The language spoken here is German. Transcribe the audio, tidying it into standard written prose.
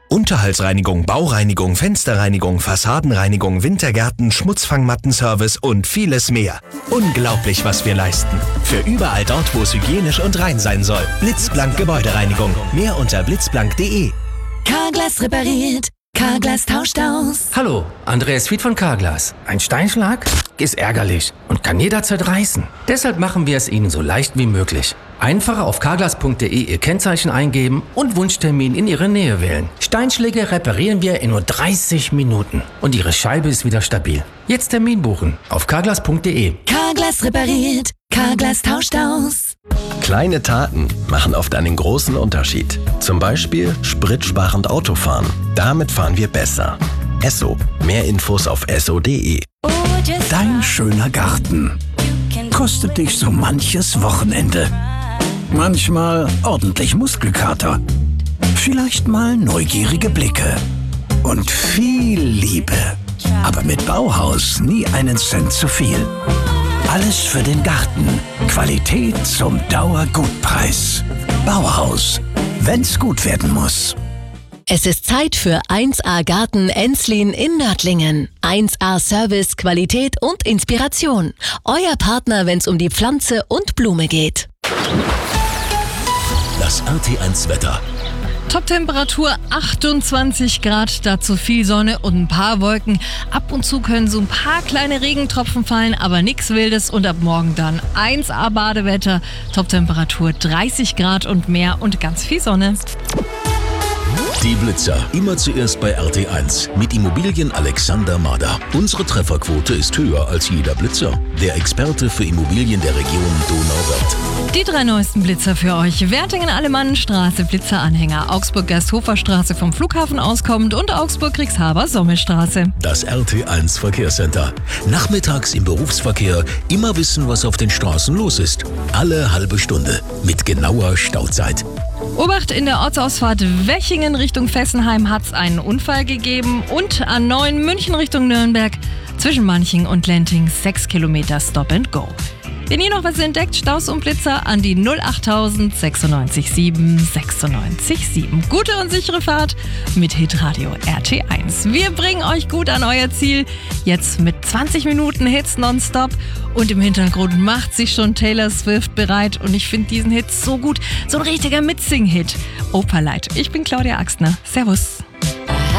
Unterhaltsreinigung, Baureinigung, Fensterreinigung, Fassadenreinigung, Wintergärten, Schmutzfangmattenservice und vieles mehr. Unglaublich, was wir leisten. Für überall dort, wo es hygienisch und rein sein soll. Blitzblank Gebäudereinigung. Mehr unter blitzblank.de. Carglass repariert. Carglass tauscht aus. Hallo, Andreas Fied von Carglass. Ein Steinschlag ist ärgerlich und kann jederzeit reißen. Deshalb machen wir es Ihnen so leicht wie möglich. Einfach auf carglass.de Ihr Kennzeichen eingeben und Wunschtermin in Ihre Nähe wählen. Steinschläge reparieren wir in nur 30 Minuten und Ihre Scheibe ist wieder stabil. Jetzt Termin buchen auf carglass.de. Carglass repariert. Carglass tauscht aus. Kleine Taten machen oft einen großen Unterschied. Zum Beispiel spritsparend Autofahren. Damit fahren wir besser. Esso. Mehr Infos auf esso.de. Dein schöner Garten kostet dich so manches Wochenende. Manchmal ordentlich Muskelkater. Vielleicht mal neugierige Blicke. Und viel Liebe. Aber mit Bauhaus nie einen Cent zu viel. Alles für den Garten. Qualität zum Dauergutpreis. Bauhaus. Wenn's gut werden muss. Es ist Zeit für 1A Garten Enslin in Nördlingen. 1A Service, Qualität und Inspiration. Euer Partner, wenn's um die Pflanze und Blume geht. Das RT1 Wetter. Top-Temperatur 28 Grad, dazu viel Sonne und ein paar Wolken. Ab und zu können so ein paar kleine Regentropfen fallen, aber nichts Wildes und ab morgen dann 1A Badewetter. Top-Temperatur 30 Grad und mehr und ganz viel Sonne. Die Blitzer. Immer zuerst bei RT1 mit Immobilien Alexander Mader. Unsere Trefferquote ist höher als jeder Blitzer. Der Experte für Immobilien der Region Donauwörth. Die 3 neuesten Blitzer für euch. Wertingen-Alemannenstraße, Blitzeranhänger. Augsburg-Gersthofer-Straße vom Flughafen auskommend und Augsburg-Kriegshaber-Sommelstraße. Das RT1 Verkehrscenter. Nachmittags im Berufsverkehr immer wissen, was auf den Straßen los ist. Alle halbe Stunde mit genauer Stauzeit. Obacht, in der Ortsausfahrt Wechingen Richtung Fessenheim hat es einen Unfall gegeben und A9 München Richtung Nürnberg zwischen Manching und Lenting 6 Kilometer Stop and Go. Wenn ihr noch was entdeckt, Staus und Blitzer an die 08000 96 7 96 7. Gute und sichere Fahrt mit Hitradio RT1. Wir bringen euch gut an euer Ziel. Jetzt mit 20 Minuten Hits nonstop. Und im Hintergrund macht sich schon Taylor Swift bereit. Und ich finde diesen Hit so gut. So ein richtiger Mitsing-Hit. Operlight. Ich bin Claudia Axtner. Servus.